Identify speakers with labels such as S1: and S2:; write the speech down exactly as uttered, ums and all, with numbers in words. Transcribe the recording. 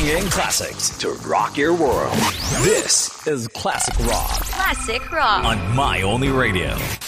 S1: Bringing classics to rock your world. This is Classic Rock
S2: Classic Rock
S1: on My Only Radio.